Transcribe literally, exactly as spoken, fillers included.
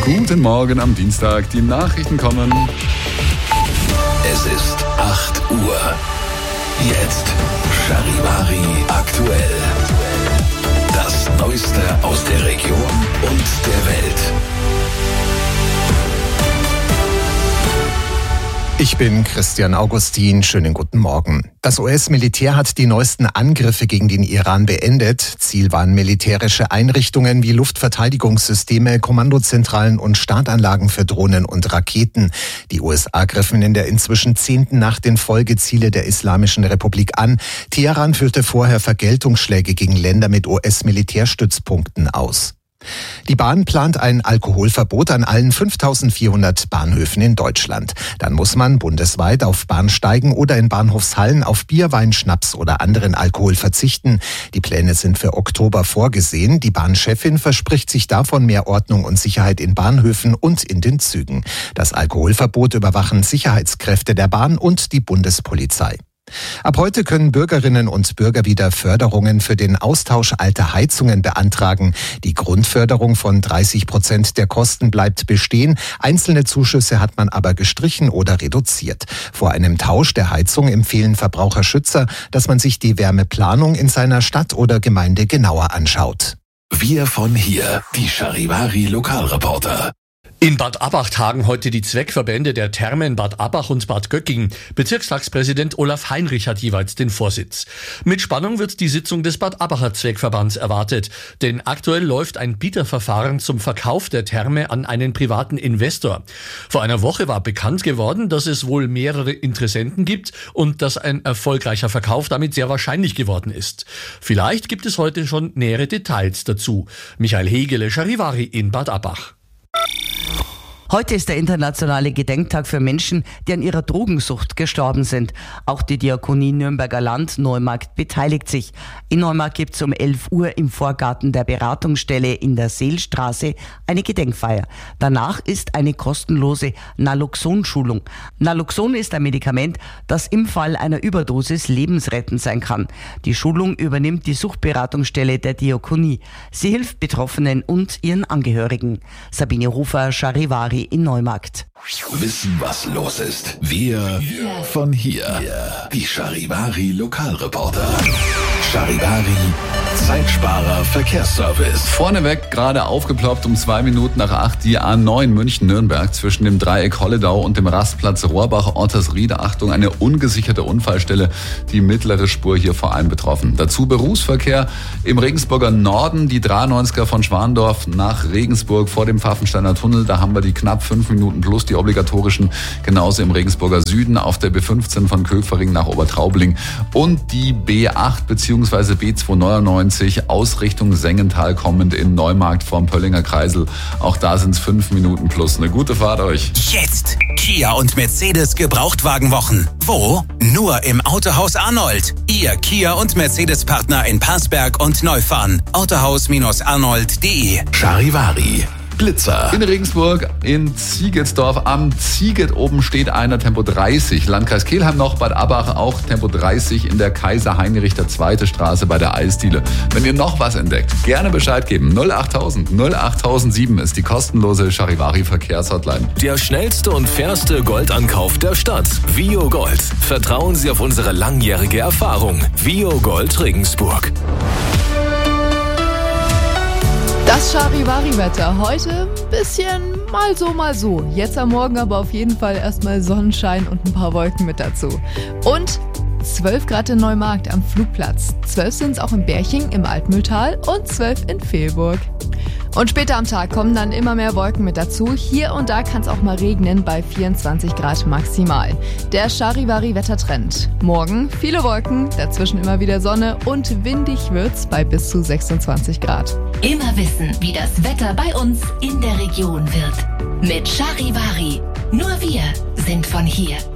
Guten Morgen am Dienstag, die Nachrichten kommen. Es ist acht Uhr. Jetzt Charivari aktuell. Das Neueste aus der Region und der Welt. Ich bin Christian Augustin. Schönen guten Morgen. Das U S-Militär hat die neuesten Angriffe gegen den Iran beendet. Ziel waren militärische Einrichtungen wie Luftverteidigungssysteme, Kommandozentralen und Startanlagen für Drohnen und Raketen. Die U S A griffen in der inzwischen zehnten Nacht den Folgeziele der Islamischen Republik an. Teheran führte vorher Vergeltungsschläge gegen Länder mit U S-Militärstützpunkten aus. Die Bahn plant ein Alkoholverbot an allen fünftausendvierhundert Bahnhöfen in Deutschland. Dann muss man bundesweit auf Bahnsteigen oder in Bahnhofshallen auf Bier, Wein, Schnaps oder anderen Alkohol verzichten. Die Pläne sind für Oktober vorgesehen. Die Bahnchefin verspricht sich davon mehr Ordnung und Sicherheit in Bahnhöfen und in den Zügen. Das Alkoholverbot überwachen Sicherheitskräfte der Bahn und die Bundespolizei. Ab heute können Bürgerinnen und Bürger wieder Förderungen für den Austausch alter Heizungen beantragen. Die Grundförderung von dreißig Prozent der Kosten bleibt bestehen. Einzelne Zuschüsse hat man aber gestrichen oder reduziert. Vor einem Tausch der Heizung empfehlen Verbraucherschützer, dass man sich die Wärmeplanung in seiner Stadt oder Gemeinde genauer anschaut. Wir von hier, die Charivari Lokalreporter. In Bad Abbach tagen heute die Zweckverbände der Thermen Bad Abbach und Bad Göckingen. Bezirkstagspräsident Olaf Heinrich hat jeweils den Vorsitz. Mit Spannung wird die Sitzung des Bad Abbacher Zweckverbands erwartet. Denn aktuell läuft ein Bieterverfahren zum Verkauf der Therme an einen privaten Investor. Vor einer Woche war bekannt geworden, dass es wohl mehrere Interessenten gibt und dass ein erfolgreicher Verkauf damit sehr wahrscheinlich geworden ist. Vielleicht gibt es heute schon nähere Details dazu. Michael Hegele, Charivari in Bad Abbach. Heute ist der internationale Gedenktag für Menschen, die an ihrer Drogensucht gestorben sind. Auch die Diakonie Nürnberger Land Neumarkt beteiligt sich. In Neumarkt gibt es um elf Uhr im Vorgarten der Beratungsstelle in der Seelstraße eine Gedenkfeier. Danach ist eine kostenlose Naloxon-Schulung. Naloxon ist ein Medikament, das im Fall einer Überdosis lebensrettend sein kann. Die Schulung übernimmt die Suchtberatungsstelle der Diakonie. Sie hilft Betroffenen und ihren Angehörigen. Sabine Rufer, Charivari in Neumarkt. Wissen, was los ist. Wir von hier. Die Charivari Lokalreporter. Charivari Zeitsparer Verkehrsservice. Vorneweg gerade aufgeploppt um zwei Minuten nach acht die A neun München-Nürnberg zwischen dem Dreieck Holledau und dem Rastplatz Rohrbach-Ottersried. Achtung, eine ungesicherte Unfallstelle. Die mittlere Spur hier vor allem betroffen. Dazu Berufsverkehr im Regensburger Norden. Die dreiundneunziger von Schwandorf nach Regensburg vor dem Pfaffensteiner Tunnel. Da haben wir die knapp fünf Minuten plus die obligatorischen. Genauso im Regensburger Süden auf der B fünfzehn von Köpfering nach Obertraubling. Und die B acht bzw. B zweihundertneunundneunzig aus Richtung Sengenthal kommend in Neumarkt vorm Pöllinger Kreisel. Auch da sind es fünf Minuten plus. Eine gute Fahrt euch. Jetzt Kia und Mercedes Gebrauchtwagenwochen. Wo? Nur im Autohaus Arnold. Ihr Kia und Mercedes Partner in Parsberg und Neufahren. autohaus arnold punkt de. Charivari Blitzer. In Regensburg, in Ziegetsdorf am Zieget oben steht einer Tempo dreißig. Landkreis Kelheim noch, Bad Abbach auch Tempo dreißig in der Kaiser-Heinrich der zweite Straße bei der Eisdiele. Wenn ihr noch was entdeckt, gerne Bescheid geben. null achttausend null achttausendsieben ist die kostenlose Charivari Verkehrshotline. Der schnellste und fairste Goldankauf der Stadt. Vio Gold. Vertrauen Sie auf unsere langjährige Erfahrung. Vio Gold Regensburg. Das Charivari-Wetter. Heute ein bisschen mal so, mal so. Jetzt am Morgen aber auf jeden Fall erstmal Sonnenschein und ein paar Wolken mit dazu. Und zwölf Grad in Neumarkt am Flugplatz. zwölf sind es auch in Berching im Altmühltal und zwölf in Vehlburg. Und später am Tag kommen dann immer mehr Wolken mit dazu. Hier und da kann es auch mal regnen bei vierundzwanzig Grad maximal. Der Charivari-Wettertrend. Morgen viele Wolken, dazwischen immer wieder Sonne und windig wird's bei bis zu sechsundzwanzig Grad. Immer wissen, wie das Wetter bei uns in der Region wird. Mit Charivari. Nur wir sind von hier.